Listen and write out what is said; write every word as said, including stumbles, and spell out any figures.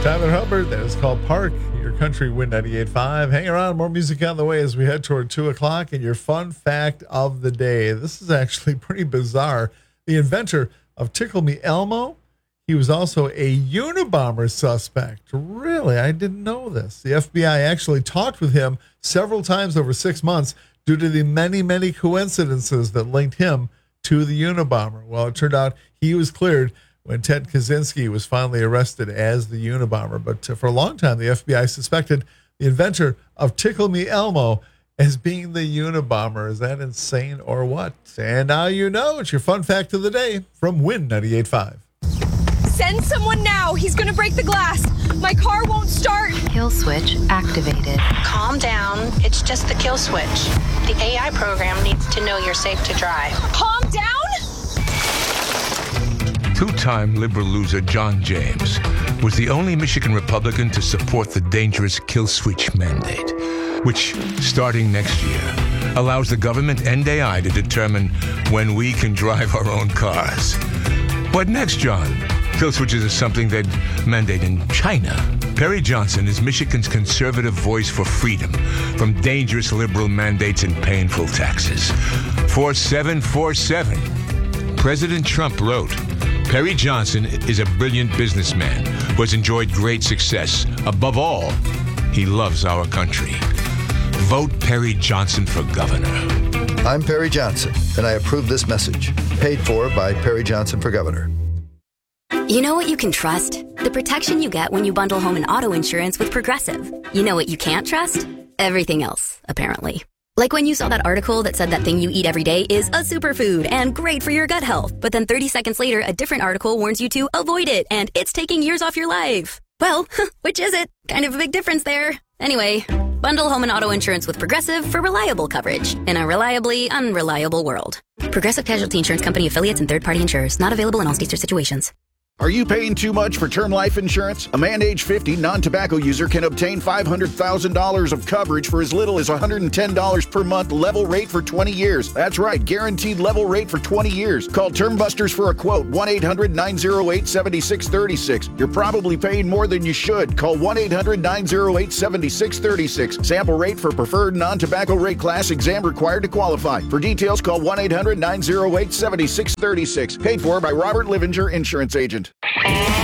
Tyler Hubbard, that is called Park, your country Win ninety-eight point five. Hang around, more music on the way as we head toward two o'clock. And your fun fact of the day. This is actually pretty bizarre. The inventor of Tickle Me Elmo, he was also a Unabomber suspect. Really? I didn't know this. The F B I actually talked with him several times over six months due to the many, many coincidences that linked him to the Unabomber. Well, it turned out he was cleared when Ted Kaczynski was finally arrested as the Unabomber. But uh, for a long time, the F B I suspected the inventor of Tickle Me Elmo as being the Unabomber. Is that insane or what? And now you know. It's your fun fact of the day from Win ninety-eight point five. Send someone now. He's going to break the glass. My car won't start. Kill switch activated. Calm down. It's just the kill switch. The A I program needs to know you're safe to drive. Calm down? Two-time liberal loser John James was the only Michigan Republican to support the dangerous kill switch mandate, which, starting next year, allows the government and A I to determine when we can drive our own cars. What next, John? Kill switches is something they'd mandate in China. Perry Johnson is Michigan's conservative voice for freedom from dangerous liberal mandates and painful taxes. four seven four seven. President Trump wrote, Perry Johnson is a brilliant businessman who has enjoyed great success. Above all, he loves our country. Vote Perry Johnson for governor. I'm Perry Johnson, and I approve this message. Paid for by Perry Johnson for governor. You know what you can trust? The protection you get when you bundle home and auto insurance with Progressive. You know what you can't trust? Everything else, apparently. Like when you saw that article that said that thing you eat every day is a superfood and great for your gut health, but then thirty seconds later, a different article warns you to avoid it and it's taking years off your life. Well, which is it? Kind of a big difference there. Anyway, bundle home and auto insurance with Progressive for reliable coverage in a reliably unreliable world. Progressive Casualty Insurance Company affiliates and third-party insurers. Not available in all states or situations. Are you paying too much for term life insurance? A man age fifty non-tobacco user can obtain five hundred thousand dollars of coverage for as little as one hundred ten dollars per month, level rate for twenty years. That's right, guaranteed level rate for twenty years. Call Term Busters for a quote, one eight hundred nine oh eight seven six three six. You're probably paying more than you should. Call one eight hundred nine oh eight seven six three six. Sample rate for preferred non-tobacco rate class, exam required to qualify. For details, call one eight hundred nine oh eight seven six three six. Paid for by Robert Livinger, Insurance Agent.